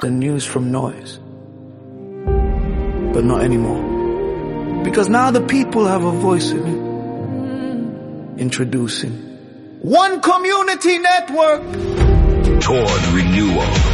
the news from noise. But not anymore. Because now the people have a voice in it. Introducing One Community Network. Toward renewal.